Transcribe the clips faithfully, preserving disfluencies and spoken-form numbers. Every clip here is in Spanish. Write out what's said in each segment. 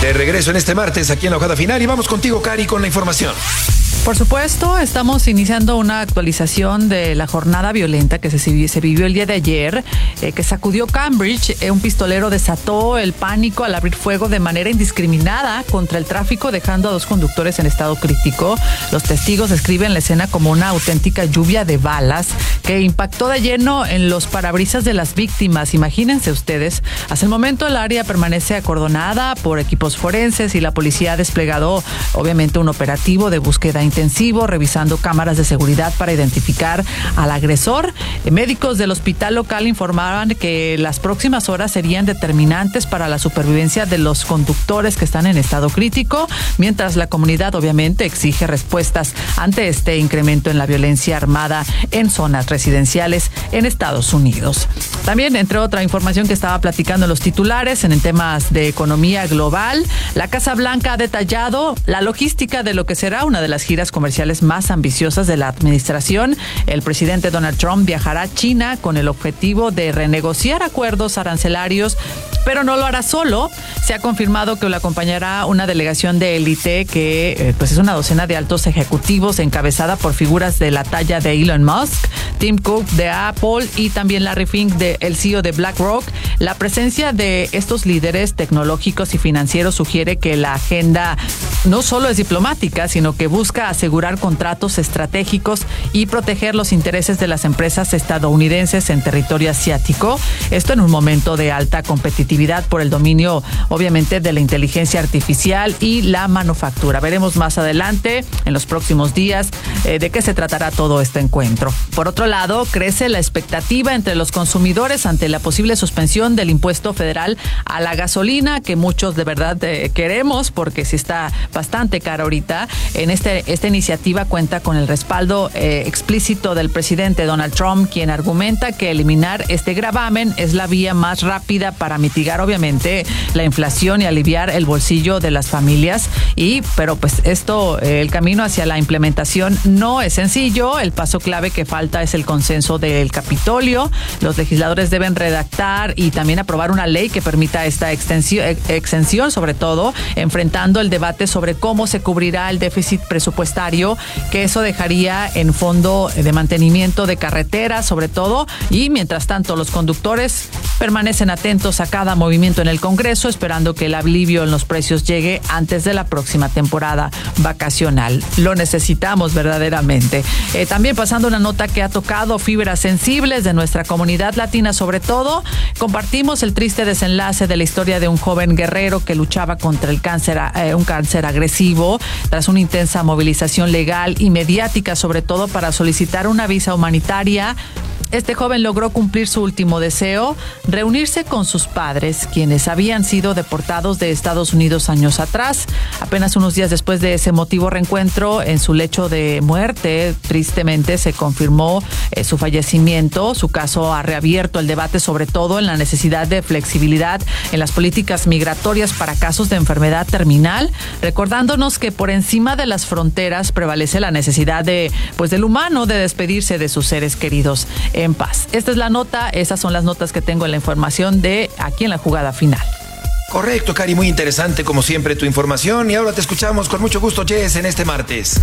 De regreso en este martes aquí en la jugada final y vamos contigo, Cari, con la información. Por supuesto, estamos iniciando una actualización de la jornada violenta que se, se vivió el día de ayer, eh, que sacudió Cambridge. Eh, un pistolero desató el pánico al abrir fuego de manera indiscriminada contra el tráfico, dejando a dos conductores en estado crítico. Los testigos describen la escena como una auténtica lluvia de balas que impactó de lleno en los parabrisas de las víctimas. Imagínense ustedes, hasta el momento el área permanece acordonada por equipos forenses y la policía ha desplegado obviamente un operativo de búsqueda intensivo, revisando cámaras de seguridad para identificar al agresor. Médicos del hospital local informaban que las próximas horas serían determinantes para la supervivencia de los conductores que están en estado crítico, mientras la comunidad obviamente exige respuestas ante este incremento en la violencia armada en zonas residenciales en Estados Unidos. También, entre otra información que estaba platicando en los titulares, en temas de economía global, la Casa Blanca ha detallado la logística de lo que será una de las giras comerciales más ambiciosas de la administración. El presidente Donald Trump viajará a China con el objetivo de renegociar acuerdos arancelarios, pero no lo hará solo. Se ha confirmado que lo acompañará una delegación de élite que eh, pues es una docena de altos ejecutivos encabezada por figuras de la talla de Elon Musk, Tim Cook de Apple y también Larry Fink, de, el C E O de BlackRock. La presencia de estos líderes tecnológicos y financieros sugiere que la agenda no solo es diplomática, sino que busca asegurar contratos estratégicos y proteger los intereses de las empresas estadounidenses en territorio asiático. Esto en un momento de alta competitividad por el dominio, obviamente, de la inteligencia artificial y la manufactura. Veremos más adelante, en los próximos días, eh, de qué se tratará todo este encuentro. Por otro lado, crece la expectativa entre los consumidores ante la posible suspensión del impuesto federal a la gasolina, que muchos de verdad eh, queremos, porque sí está bastante cara ahorita. En este esta iniciativa cuenta con el respaldo eh, explícito del presidente Donald Trump, quien argumenta que eliminar este gravamen es la vía más rápida para mitigar obviamente la inflación y aliviar el bolsillo de las familias. Y pero pues esto, eh, el camino hacia la implementación no es sencillo. El paso clave que falta es el consenso del Capitolio. Los legisladores deben redactar y también aprobar una ley que permita esta extensión, exención, sobre todo enfrentando el debate sobre cómo se cubrirá el déficit presupuestario, que eso dejaría en fondo de mantenimiento de carreteras, sobre todo. Y mientras tanto, los conductores permanecen atentos a cada movimiento en el Congreso, esperando que el alivio en los precios llegue antes de la próxima temporada vacacional. Lo necesitamos verdaderamente. Eh, también pasando una nota que ha tocado fibras sensibles de nuestra comunidad latina, sobre todo, compartimos el triste desenlace de la historia de un joven guerrero que luchaba contra el cáncer, eh, un cáncer agresivo, tras una intensa movilización legal y mediática, sobre todo para solicitar una visa humanitaria. Este joven logró cumplir su último deseo, reunirse con sus padres, quienes habían sido deportados de Estados Unidos años atrás. Apenas unos días después de ese emotivo reencuentro, en su lecho de muerte, tristemente se confirmó eh, su fallecimiento. Su caso ha reabierto el debate, sobre todo en la necesidad de flexibilidad en las políticas migratorias para casos de enfermedad terminal, recordándonos que por encima de las fronteras prevalece la necesidad de, pues, del humano de despedirse de sus seres queridos en paz. Esta es la nota, esas son las notas que tengo en la información de aquí en la jugada final. Correcto, Cari, muy interesante como siempre tu información y ahora te escuchamos con mucho gusto, Jess, en este martes.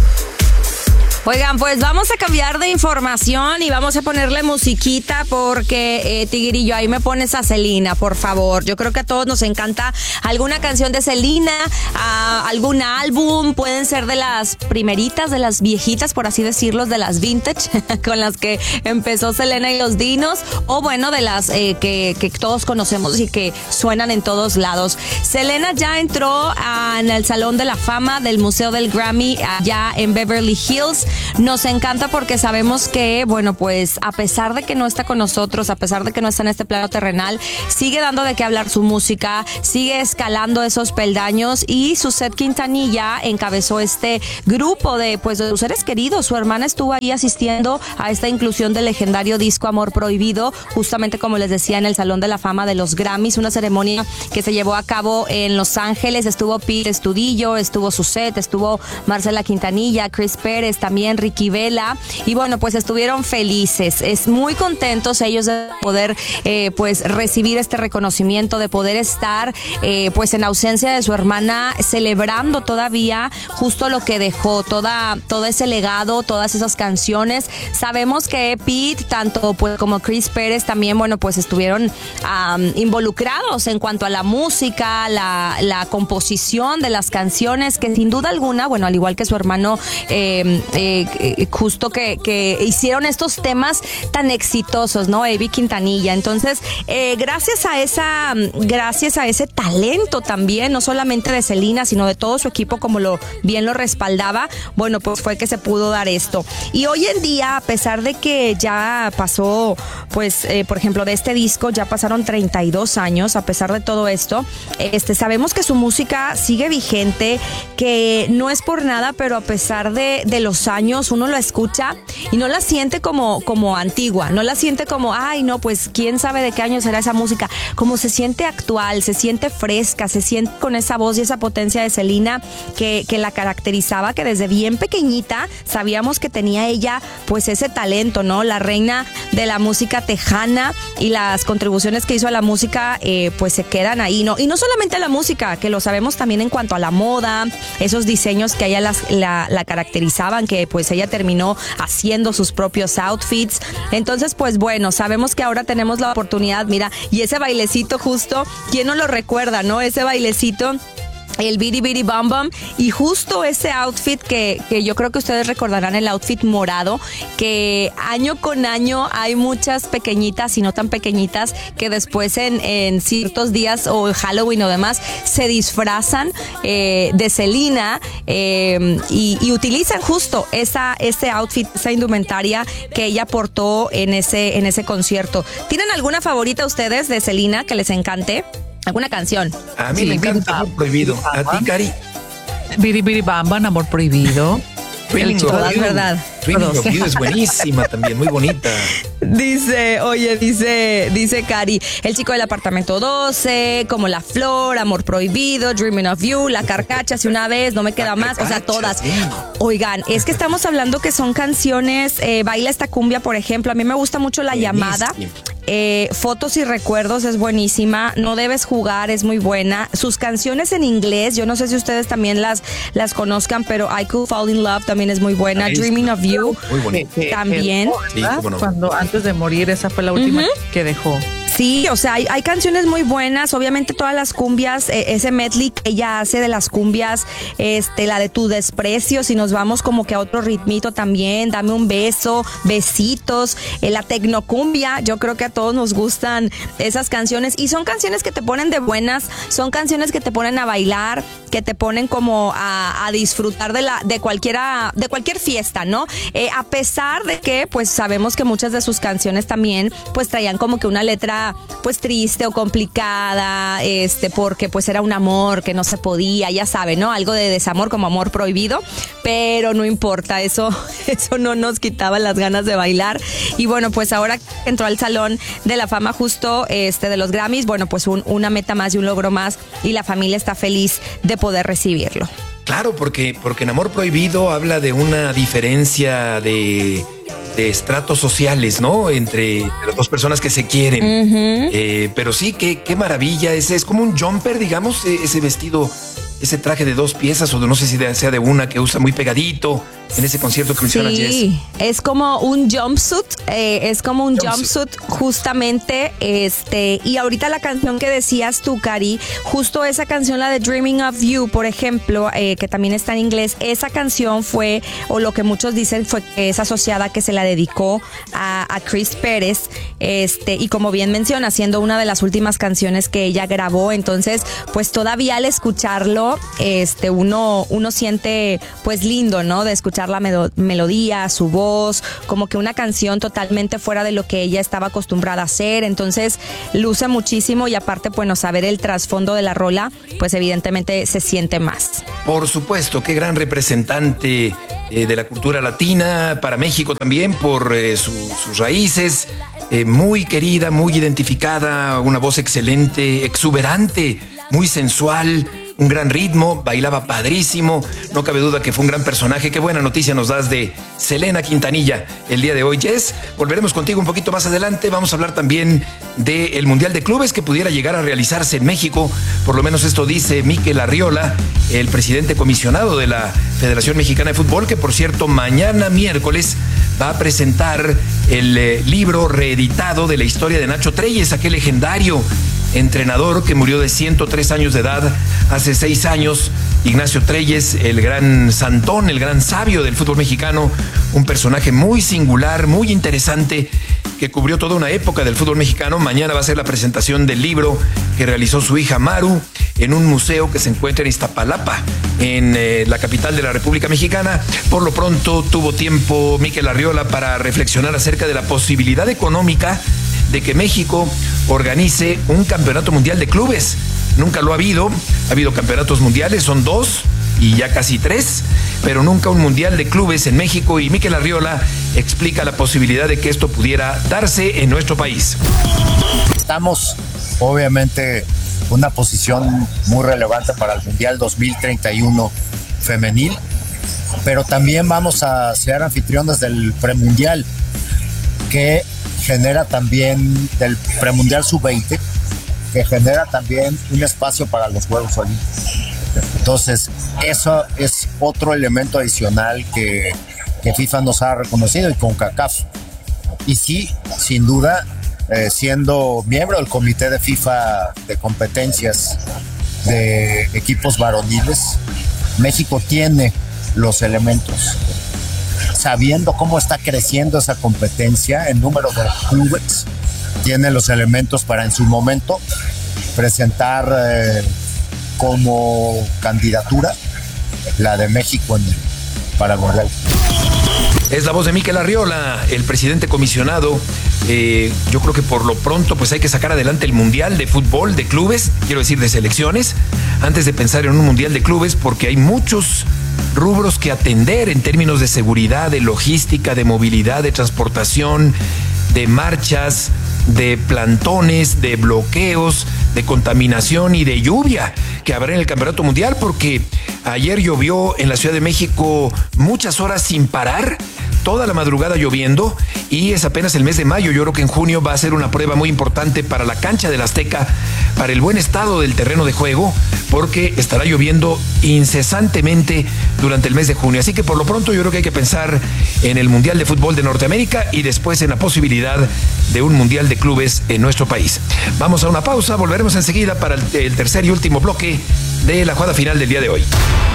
Oigan, pues vamos a cambiar de información y vamos a ponerle musiquita porque, eh, Tigrillo, ahí me pones a Selena, por favor. Yo creo que a todos nos encanta alguna canción de Selena, uh, algún álbum, pueden ser de las primeritas, de las viejitas, por así decirlo, de las vintage, con las que empezó Selena y los Dinos, o bueno, de las eh, que, que todos conocemos y que suenan en todos lados. Selena ya entró uh, en el Salón de la Fama del Museo del Grammy allá en Beverly Hills. Nos encanta porque sabemos que, bueno, pues a pesar de que no está con nosotros, a pesar de que no está en este plano terrenal, sigue dando de qué hablar su música, sigue escalando esos peldaños y Suzette Quintanilla encabezó este grupo de, pues, de sus seres queridos. Su hermana estuvo ahí asistiendo a esta inclusión del legendario disco Amor Prohibido, justamente como les decía, en el Salón de la Fama de los Grammys, una ceremonia que se llevó a cabo en Los Ángeles. Estuvo Pete Estudillo, estuvo Suzette, estuvo Marcela Quintanilla, Chris Pérez también. también Ricky Vela, y bueno, pues estuvieron felices, es muy contentos ellos de poder eh, pues recibir este reconocimiento, de poder estar eh, pues en ausencia de su hermana, celebrando todavía justo lo que dejó, toda, todo ese legado, todas esas canciones. Sabemos que Pete, tanto pues como Chris Pérez también, bueno, pues estuvieron um, involucrados en cuanto a la música, la, la composición de las canciones, que sin duda alguna, bueno, al igual que su hermano, eh, eh, justo que, que hicieron estos temas tan exitosos, ¿no? Evi Quintanilla. Entonces, eh, gracias a esa, gracias a ese talento también, no solamente de Selena, sino de todo su equipo, como lo bien lo respaldaba, bueno, pues fue que se pudo dar esto. Y hoy en día, a pesar de que ya pasó, pues, eh, por ejemplo, de este disco, ya pasaron treinta y dos años, a pesar de todo esto, este, sabemos que su música sigue vigente, que no es por nada, pero a pesar de, de los años, uno la escucha y no la siente como, como antigua, no la siente como, ay, no, pues, quién sabe de qué año será esa música, como se siente actual, se siente fresca, se siente con esa voz y esa potencia de Selena que, que la caracterizaba, que desde bien pequeñita sabíamos que tenía ella, pues, ese talento, ¿no? La reina de la música tejana, y las contribuciones que hizo a la música, eh, pues, se quedan ahí, ¿no? Y no solamente a la música, que lo sabemos también en cuanto a la moda, esos diseños que a ella las, la, la caracterizaban, que pues ella terminó haciendo sus propios outfits. Entonces, pues bueno, sabemos que ahora tenemos la oportunidad, mira, y ese bailecito justo, ¿quién no lo recuerda, no? Ese bailecito, el Bidi Bidi Bam Bam, y justo ese outfit que, que yo creo que ustedes recordarán, el outfit morado, que año con año hay muchas pequeñitas y no tan pequeñitas que después en, en ciertos días o Halloween o demás se disfrazan eh, de Selena eh, y, y utilizan justo esa, ese outfit, esa indumentaria que ella portó en ese, en ese concierto. ¿Tienen alguna favorita ustedes de Selena que les encante? ¿Alguna canción? A mí Sí, me encanta Amor Prohibido. A ti, Cari. Biri Biri Bam Bam, Amor Prohibido. Dreaming chico, of es You. verdad. Dreaming of You es buenísima también, muy bonita. Dice, oye, dice, dice Cari, El chico del apartamento doce, Como la flor, Amor prohibido, Dreaming of You, La carcacha, Si una vez, No me queda La más, o sea, Carcacha, todas. sí. Oigan, es que estamos hablando que son canciones, eh, Baila esta cumbia, por ejemplo, a mí me gusta mucho La Buenísima. llamada. Eh, Fotos y recuerdos es buenísima, No debes jugar es muy buena. Sus canciones en inglés, yo no sé si ustedes también las, las conozcan, pero I Could Fall in Love también es muy buena. Ahí Dreaming está. of You. Muy bonita. Que- que- También. que dejó, ¿verdad? Sí, cómo no. Cuando antes de morir, esa fue la última Ujú. que dejó. Sí, o sea, hay, hay canciones muy buenas, obviamente todas las cumbias, eh, ese medley que ella hace de las cumbias, este, la de Tu desprecio, si nos vamos como que a otro ritmito también, Dame un beso, Besitos, eh, la tecnocumbia, yo creo que a todos nos gustan esas canciones, y son canciones que te ponen de buenas, son canciones que te ponen a bailar, que te ponen como a, a disfrutar de la, de cualquiera, de cualquier fiesta, ¿no? Eh, a pesar de que, pues sabemos que muchas de sus canciones también, pues traían como que una letra pues triste o complicada, este, porque pues era un amor que no se podía, ya sabe, ¿no? Algo de desamor como Amor prohibido, pero no importa, eso, eso no nos quitaba las ganas de bailar. Y bueno, pues ahora entró al Salón de la Fama justo este de los Grammys, bueno, pues un, una meta más y un logro más, y la familia está feliz de poder recibirlo. Claro, porque, porque en Amor Prohibido habla de una diferencia de, de estratos sociales, ¿no? Entre, entre las dos personas que se quieren. Uh-huh. Eh, pero sí, qué, qué maravilla. Ese es como un jumper, digamos, eh, ese vestido, ese traje de dos piezas, o de, no sé si de, sea de una, que usa muy pegadito en ese concierto que menciona Jess. Sí, es como un jumpsuit, eh, es como un Jumpsuit. jumpsuit justamente, este, y ahorita la canción que decías tú, Cari, justo esa canción, la de Dreaming of You, por ejemplo, eh, que también está en inglés, esa canción fue, o lo que muchos dicen fue que es asociada, que se la dedicó a, a Chris Pérez, este, y como bien menciona, siendo una de las últimas canciones que ella grabó, entonces, pues todavía al escucharlo, este, uno, uno siente, pues lindo, ¿no? De escuchar la medo- melodía, su voz, como que una canción totalmente fuera de lo que ella estaba acostumbrada a hacer, entonces luce muchísimo, y aparte, bueno, saber el trasfondo de la rola, pues evidentemente se siente más. Por supuesto, qué gran representante eh, de la cultura latina para México también, por eh, su- sus raíces, eh, muy querida, muy identificada, una voz excelente, exuberante, muy sensual, un gran ritmo, bailaba padrísimo, no cabe duda que fue un gran personaje. Qué buena noticia nos das de Selena Quintanilla el día de hoy, Jess. Volveremos contigo un poquito más adelante. Vamos a hablar también del Mundial de Clubes que pudiera llegar a realizarse en México. Por lo menos esto dice Mikel Arriola, el presidente comisionado de la Federación Mexicana de Fútbol, que por cierto mañana miércoles va a presentar el eh, libro reeditado de la historia de Nacho Treyes, aquel legendario entrenador que murió de ciento tres años de edad hace seis años. Ignacio Treyes, el gran santón, el gran sabio del fútbol mexicano, un personaje muy singular, muy interesante, que cubrió toda una época del fútbol mexicano. Mañana va a ser la presentación del libro que realizó su hija Maru en un museo que se encuentra en Iztapalapa, en eh, la capital de la República Mexicana. Por lo pronto tuvo tiempo Mikel Arriola para reflexionar acerca de la posibilidad económica de que México organice un campeonato mundial de clubes. Nunca lo ha habido, ha habido campeonatos mundiales, son dos y ya casi tres, pero nunca un mundial de clubes en México, y Mikel Arriola explica la posibilidad de que esto pudiera darse en nuestro país. Estamos obviamente en una posición muy relevante para el Mundial dos mil treinta y uno femenil, pero también vamos a ser anfitriones del premundial, que genera también, del premundial sub veinte, que genera también un espacio para los Juegos Olímpicos. Entonces, eso es otro elemento adicional que, que FIFA nos ha reconocido, y CONCACAF. Y sí, sin duda, eh, siendo miembro del comité de FIFA de competencias de equipos varoniles, México tiene los elementos. Sabiendo cómo está creciendo esa competencia en número de clubes, tiene los elementos para en su momento presentar eh, como candidatura la de México en, para el Mundial. Es la voz de Mikel Arriola, el presidente comisionado. Eh, yo creo que por lo pronto pues hay que sacar adelante el Mundial de Fútbol de clubes, quiero decir de selecciones, antes de pensar en un Mundial de clubes, porque hay muchos rubros que atender en términos de seguridad, de logística, de movilidad, de transportación, de marchas, de plantones, de bloqueos, de contaminación y de lluvia que habrá en el Campeonato Mundial, porque ayer llovió en la Ciudad de México muchas horas sin parar, toda la madrugada lloviendo, y es apenas el mes de mayo. Yo creo que en junio va a ser una prueba muy importante para la cancha del Azteca, para el buen estado del terreno de juego, porque estará lloviendo incesantemente durante el mes de junio. Así que por lo pronto yo creo que hay que pensar en el Mundial de Fútbol de Norteamérica y después en la posibilidad de un Mundial de Clubes en nuestro país. Vamos a una pausa, volveremos enseguida para el, el tercer y último bloque de la jugada final del día de hoy.